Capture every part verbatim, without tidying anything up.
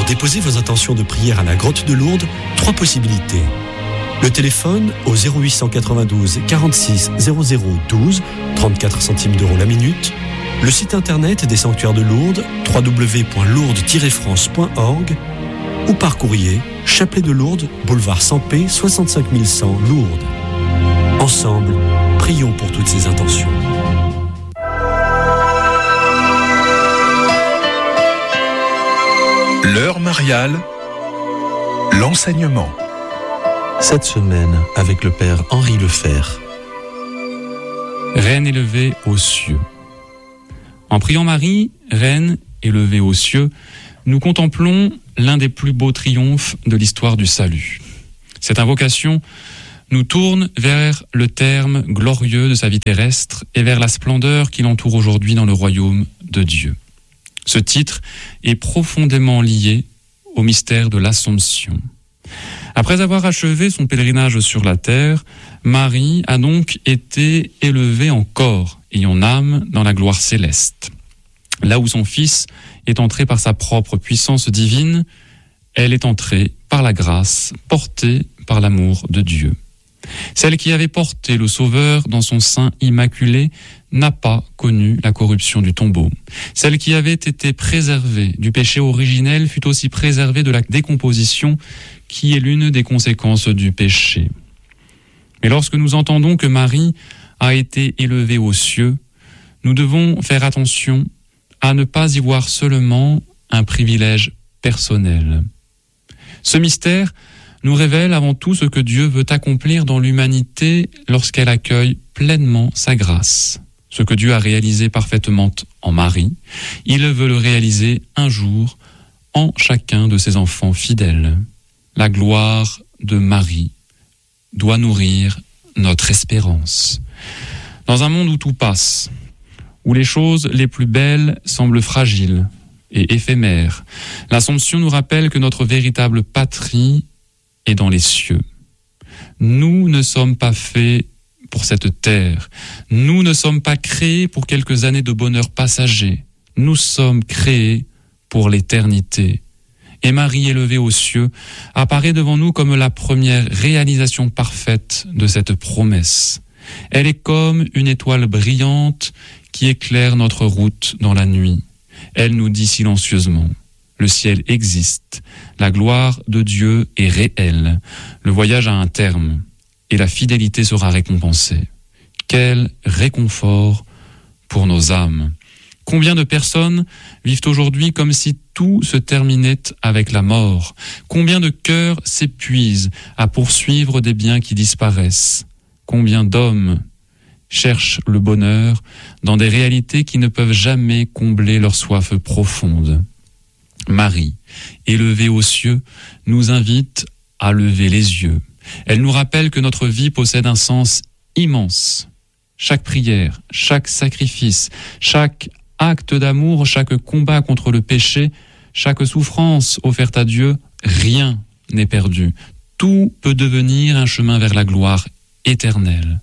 déposer vos intentions de prière à la grotte de Lourdes, trois possibilités. Le téléphone au zéro huit cent quatre-vingt-douze quarante-six zéro zéro douze, trente-quatre centimes d'euros la minute. Le site internet des sanctuaires de Lourdes, w w w point lourdes tiret france point org, ou par courrier, Chapelet de Lourdes, boulevard Sampé, soixante-cinq mille cent, Lourdes. Ensemble, prions pour toutes ces intentions. L'heure mariale, l'enseignement. Cette semaine, avec le Père Henri Lefer. Reine élevée aux cieux. En priant Marie, Reine élevée aux cieux, nous contemplons l'un des plus beaux triomphes de l'histoire du salut. Cette invocation nous tourne vers le terme glorieux de sa vie terrestre et vers la splendeur qui l'entoure aujourd'hui dans le royaume de Dieu. Ce titre est profondément lié au mystère de l'Assomption. Après avoir achevé son pèlerinage sur la terre, Marie a donc été élevée en corps et en âme dans la gloire céleste. Là où son Fils est entré par sa propre puissance divine, elle est entrée par la grâce, portée par l'amour de Dieu. Celle qui avait porté le Sauveur dans son sein immaculé n'a pas connu la corruption du tombeau. Celle qui avait été préservée du péché originel fut aussi préservée de la décomposition qui est l'une des conséquences du péché. Mais lorsque nous entendons que Marie a été élevée aux cieux, nous devons faire attention à ne pas y voir seulement un privilège personnel. Ce mystère nous révèle avant tout ce que Dieu veut accomplir dans l'humanité lorsqu'elle accueille pleinement sa grâce. Ce que Dieu a réalisé parfaitement en Marie, il veut le réaliser un jour en chacun de ses enfants fidèles. La gloire de Marie doit nourrir notre espérance. Dans un monde où tout passe, où les choses les plus belles semblent fragiles et éphémères, l'Assomption nous rappelle que notre véritable patrie est dans les cieux. Nous ne sommes pas faits pour cette terre. Nous ne sommes pas créés pour quelques années de bonheur passager. Nous sommes créés pour l'éternité. Et Marie élevée aux cieux apparaît devant nous comme la première réalisation parfaite de cette promesse. Elle est comme une étoile brillante qui éclaire notre route dans la nuit. Elle nous dit silencieusement: le ciel existe, la gloire de Dieu est réelle, le voyage a un terme et la fidélité sera récompensée. Quel réconfort pour nos âmes! Combien de personnes vivent aujourd'hui comme si tout se terminait avec la mort? Combien de cœurs s'épuisent à poursuivre des biens qui disparaissent? Combien d'hommes cherchent le bonheur dans des réalités qui ne peuvent jamais combler leur soif profonde? Marie, élevée aux cieux, nous invite à lever les yeux. Elle nous rappelle que notre vie possède un sens immense. Chaque prière, chaque sacrifice, chaque acte d'amour, chaque combat contre le péché, chaque souffrance offerte à Dieu, rien n'est perdu. Tout peut devenir un chemin vers la gloire éternelle.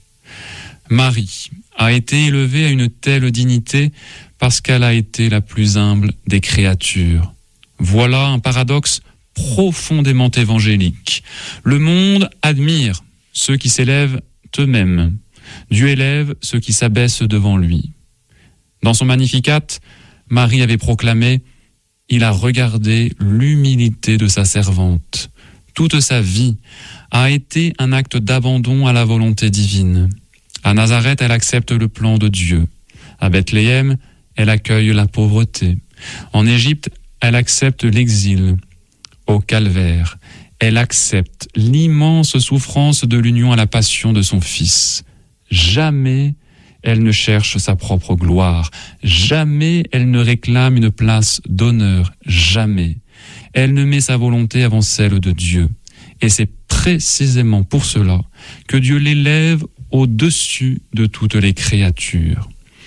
Marie a été élevée à une telle dignité parce qu'elle a été la plus humble des créatures. Voilà un paradoxe profondément évangélique. Le monde admire ceux qui s'élèvent eux-mêmes. Dieu élève ceux qui s'abaissent devant lui. Dans son Magnificat, Marie avait proclamé « Il a regardé l'humilité de sa servante ». Toute sa vie a été un acte d'abandon à la volonté divine. À Nazareth, elle accepte le plan de Dieu. À Bethléem, elle accueille la pauvreté. En Égypte, elle accepte l'exil. Au Calvaire, elle accepte l'immense souffrance de l'union à la passion de son Fils. Jamais elle ne cherche sa propre gloire. Jamais elle ne réclame une place d'honneur. Jamais. Elle ne met sa volonté avant celle de Dieu. Et c'est précisément pour cela que Dieu l'élève au-dessus de toutes les créatures.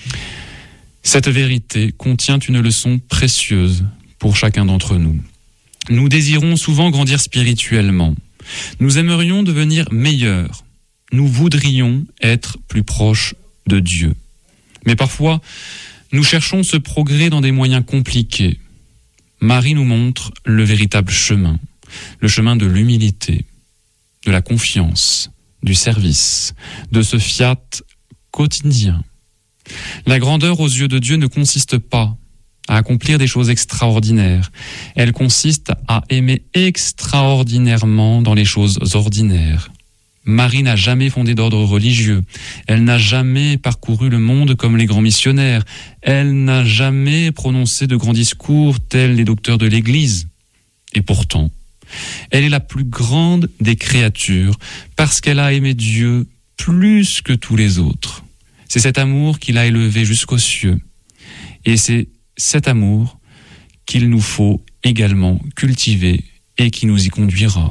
Cette vérité contient une leçon précieuse pour chacun d'entre nous. Nous désirons souvent grandir spirituellement. Nous aimerions devenir meilleurs. Nous voudrions être plus proches de Dieu. Mais parfois, nous cherchons ce progrès dans des moyens compliqués. Marie nous montre le véritable chemin, le chemin de l'humilité, de la confiance, du service, de ce fiat quotidien. La grandeur aux yeux de Dieu ne consiste pas à accomplir des choses extraordinaires. Elle consiste à aimer extraordinairement dans les choses ordinaires. Marie n'a jamais fondé d'ordre religieux. Elle n'a jamais parcouru le monde comme les grands missionnaires. Elle n'a jamais prononcé de grands discours tels les docteurs de l'Église. Et pourtant, elle est la plus grande des créatures parce qu'elle a aimé Dieu plus que tous les autres. C'est cet amour qui l'a élevée jusqu'aux cieux. Et c'est cet amour qu'il nous faut également cultiver et qui nous y conduira.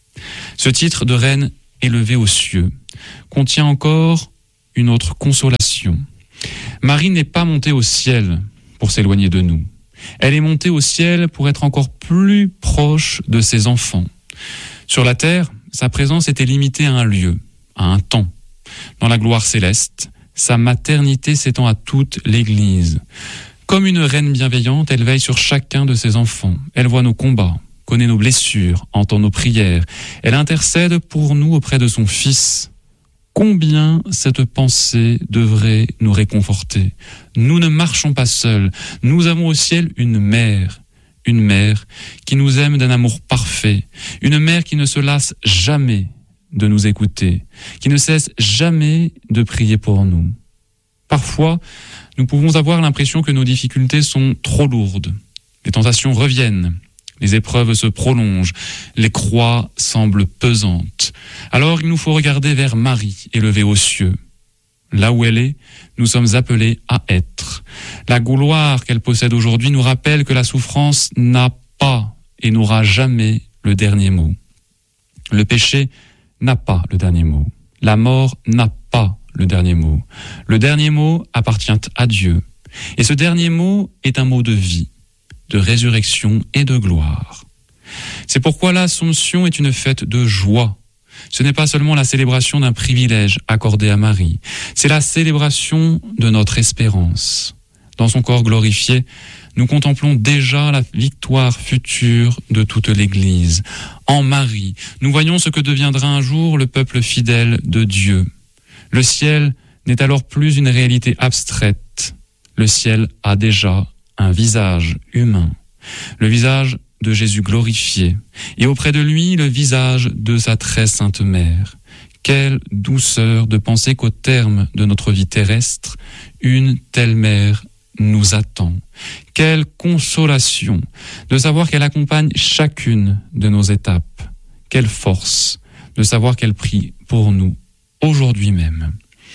Ce titre de reine élevée aux cieux contient encore une autre consolation. Marie n'est pas montée au ciel pour s'éloigner de nous. Elle est montée au ciel pour être encore plus proche de ses enfants. Sur la terre, sa présence était limitée à un lieu, à un temps. Dans la gloire céleste, sa maternité s'étend à toute l'Église. Comme une reine bienveillante, elle veille sur chacun de ses enfants. Elle voit nos combats, connaît nos blessures, entend nos prières. Elle intercède pour nous auprès de son Fils. Combien cette pensée devrait nous réconforter. Nous ne marchons pas seuls. Nous avons au ciel une mère. Une mère qui nous aime d'un amour parfait. Une mère qui ne se lasse jamais de nous écouter. Qui ne cesse jamais de prier pour nous. Parfois, nous pouvons avoir l'impression que nos difficultés sont trop lourdes. Les tentations reviennent. Les épreuves se prolongent, les croix semblent pesantes. Alors il nous faut regarder vers Marie, élevée aux cieux. Là où elle est, nous sommes appelés à être. La gloire qu'elle possède aujourd'hui nous rappelle que la souffrance n'a pas et n'aura jamais le dernier mot. Le péché n'a pas le dernier mot. La mort n'a pas le dernier mot. Le dernier mot appartient à Dieu. Et ce dernier mot est un mot de vie, de résurrection et de gloire. C'est pourquoi l'Assomption est une fête de joie. Ce n'est pas seulement la célébration d'un privilège accordé à Marie, c'est la célébration de notre espérance. Dans son corps glorifié, nous contemplons déjà la victoire future de toute l'Église. En Marie, nous voyons ce que deviendra un jour le peuple fidèle de Dieu. Le ciel n'est alors plus une réalité abstraite. Le ciel a déjà un visage humain, le visage de Jésus glorifié, et auprès de lui, le visage de sa très sainte mère. Quelle douceur de penser qu'au terme de notre vie terrestre, une telle mère nous attend. Quelle consolation de savoir qu'elle accompagne chacune de nos étapes. Quelle force de savoir qu'elle prie pour nous aujourd'hui même.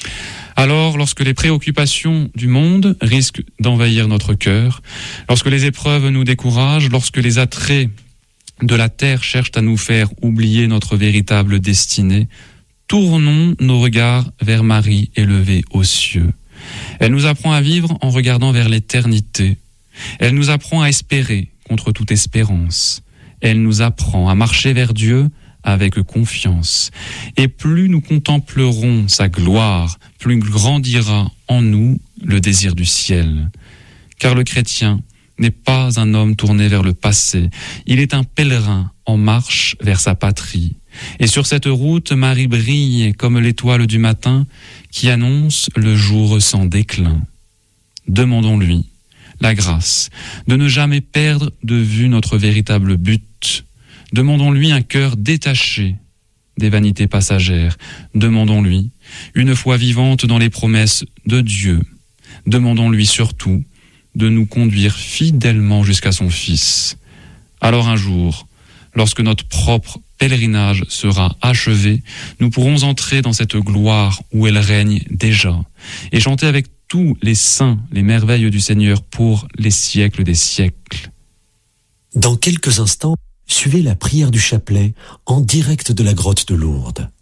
Alors, lorsque les préoccupations du monde risquent d'envahir notre cœur, lorsque les épreuves nous découragent, lorsque les attraits de la terre cherchent à nous faire oublier notre véritable destinée, tournons nos regards vers Marie élevée aux cieux. Elle nous apprend à vivre en regardant vers l'éternité. Elle nous apprend à espérer contre toute espérance. Elle nous apprend à marcher vers Dieu avec confiance. Et plus nous contemplerons sa gloire, plus grandira en nous le désir du ciel. Car le chrétien n'est pas un homme tourné vers le passé, il est un pèlerin en marche vers sa patrie. Et sur cette route, Marie brille comme l'étoile du matin qui annonce le jour sans déclin. Demandons-lui la grâce de ne jamais perdre de vue notre véritable but. Demandons-lui un cœur détaché des vanités passagères. Demandons-lui une foi vivante dans les promesses de Dieu. Demandons-lui surtout de nous conduire fidèlement jusqu'à son Fils. Alors un jour, lorsque notre propre pèlerinage sera achevé, nous pourrons entrer dans cette gloire où elle règne déjà et chanter avec tous les saints les merveilles du Seigneur pour les siècles des siècles. Dans quelques instants, suivez la prière du chapelet en direct de la grotte de Lourdes.